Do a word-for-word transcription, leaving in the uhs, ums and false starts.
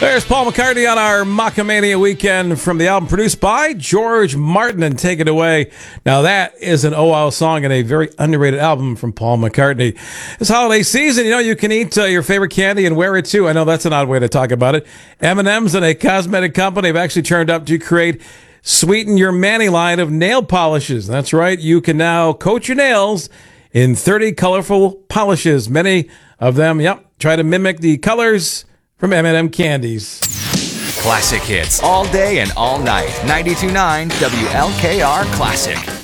There's Paul McCartney on our Macamania weekend from the album produced by George Martin, and Take It Away. Now that is an oh wow song and a very underrated album from Paul McCartney. This holiday season, you know, you can eat uh, your favorite candy and wear it too. I know that's an odd way to talk about it. M and M's and a cosmetic company have actually turned up to create Sweeten Your Manny line of nail polishes. That's right. You can now coat your nails in thirty colorful polishes. Many of them, yep, try to mimic the colors from M and M candies. Classic hits all day and all night. ninety-two point nine W L K R Classic.